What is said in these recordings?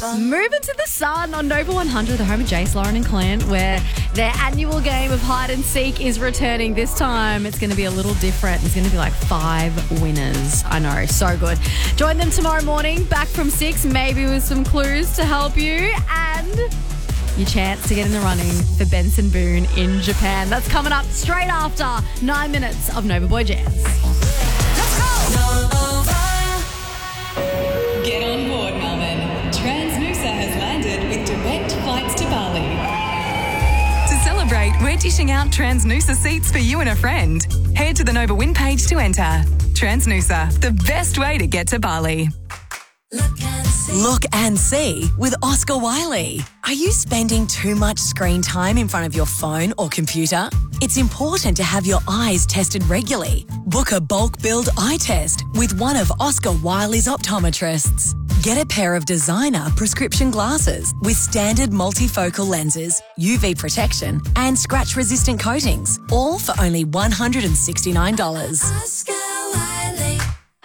Moving to the sun on Nova 100, the home of Jace, Lauren and Clint, where their annual game of hide and seek is returning. This time it's going to be a little different. There's going to be like 5 winners. I know, so good. Join them tomorrow morning, back from 6, maybe with some clues to help you and your chance to get in the running for Benson Boone in Japan. That's coming up straight after 9 minutes of Nova Boy Jams. Let's go! Get on board, Melbourne. Transnusa has landed with direct flights to Bali. To celebrate, we're dishing out Transnusa seats for you and a friend. Head to the Nova Win page to enter. Transnusa, the best way to get to Bali. Look and see with Oscar Wiley. Are you spending too much screen time in front of your phone or computer? It's important to have your eyes tested regularly. Book a bulk billed eye test with one of Oscar Wiley's optometrists. Get a pair of designer prescription glasses with standard multifocal lenses, UV protection and scratch-resistant coatings, all for only $169. Oscar Wiley.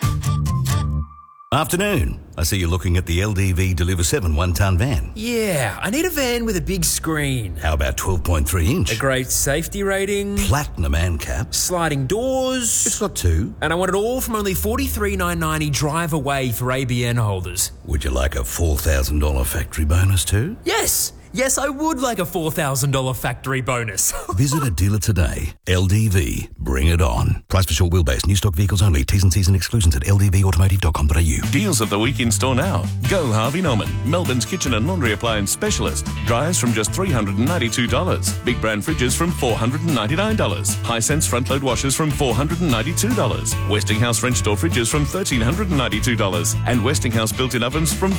Afternoon. I see you're looking at the LDV Deliver 7 one-tonne van. Yeah, I need a van with a big screen. How about 12.3 inch? A great safety rating. Platinum ANCAP. Sliding doors. It's got 2. And I want it all from only $43,990 drive away for ABN holders. Would you like a $4,000 factory bonus too? Yes! Yes, I would like a $4,000 factory bonus. Visit a dealer today. LDV. Bring it on. Price for short wheelbase. New stock vehicles only. T's and C's and exclusions at ldvautomotive.com.au. Deals of the week in store now. Go Harvey Norman, Melbourne's kitchen and laundry appliance specialist. Dryers from just $392. Big brand fridges from $499. Hisense front load washers from $492. Westinghouse French door fridges from $1,392. And Westinghouse built-in ovens from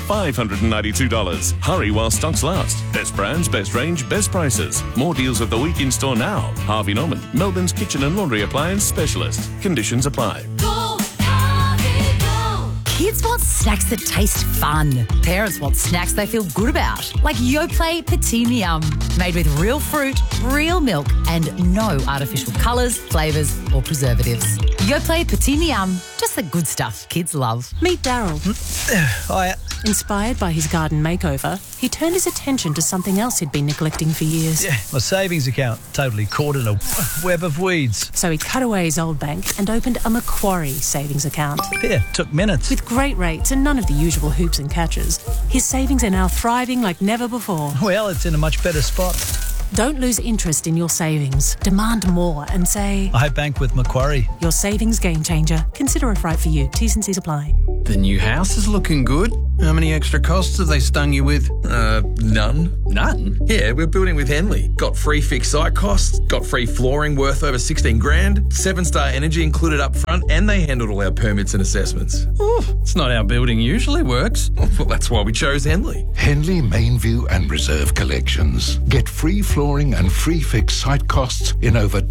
$592. Hurry while stocks last. Best brands, best range, best prices. More deals of the week in store now. Harvey Norman, Melbourne's kitchen and laundry appliance specialist. Conditions apply. Go, Harvey, go! Kids want snacks that taste fun. Parents want snacks they feel good about, like Yoplait Petunium, made with real fruit, real milk, and no artificial colours, flavours, or preservatives. Yoplait Petunium, just the good stuff kids love. Meet Daryl. Hiya. Inspired by his garden makeover, he turned his attention to something else he'd been neglecting for years. Yeah, my savings account totally caught in a web of weeds. So he cut away his old bank and opened a Macquarie savings account. Yeah, took minutes. With great rates and none of the usual hoops and catches, his savings are now thriving like never before. Well, it's in a much better spot. Don't lose interest in your savings. Demand more and say, I bank with Macquarie. Your savings game changer. Consider if right for you. T's and C's apply. The new house is looking good. How many extra costs have they stung you with? None. None? Yeah, we're building with Henley. Got free fixed site costs, got free flooring worth over 16 grand, 7-star energy included up front, and they handled all our permits and assessments. Oh, it's not how building usually works. Well, that's why we chose Henley. Henley Mainview and Reserve Collections. Get free flooring and free fixed site costs in over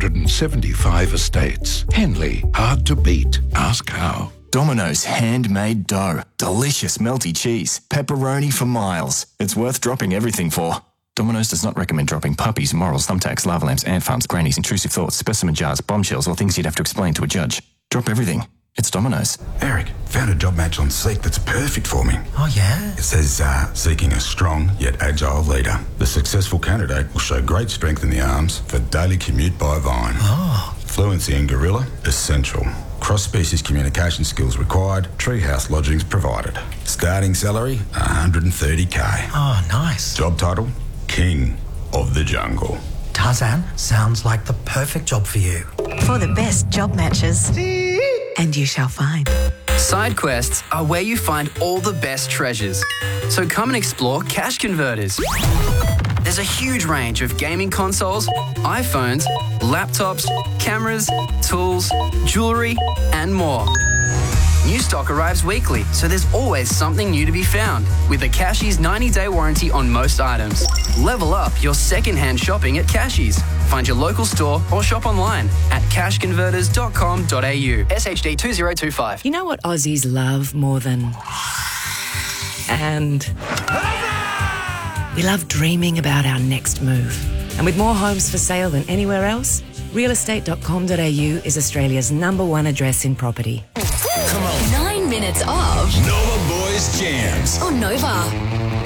275 estates. Henley, hard to beat. Ask how. Domino's handmade dough. Delicious melty cheese. Pepperoni for miles. It's worth dropping everything for. Domino's does not recommend dropping puppies, morals, thumbtacks, lava lamps, ant farms, grannies, intrusive thoughts, specimen jars, bombshells, or things you'd have to explain to a judge. Drop everything. It's Domino's. Eric, found a job match on Seek that's perfect for me. Oh, yeah? It says, seeking a strong yet agile leader. The successful candidate will show great strength in the arms for daily commute by Vine. Oh. Fluency in Gorilla, essential. Cross-species communication skills required. Treehouse lodgings provided. Starting salary, $130K. Oh, nice. Job title, King of the Jungle. Tarzan, sounds like the perfect job for you. For the best job matches. And you shall find. Side quests are where you find all the best treasures. So come and explore Cash Converters. There's a huge range of gaming consoles, iPhones, laptops, cameras, tools, jewellery, and more. New stock arrives weekly, so there's always something new to be found. With a Cashies 90-day warranty on most items. Level up your second-hand shopping at Cashies. Find your local store or shop online at cashconverters.com.au. SHD 2025. You know what Aussies love more than... And... we love dreaming about our next move. And with more homes for sale than anywhere else, realestate.com.au is Australia's #1 address in property. Come on. 9 minutes of Nova Boy biggest jams. On Nova.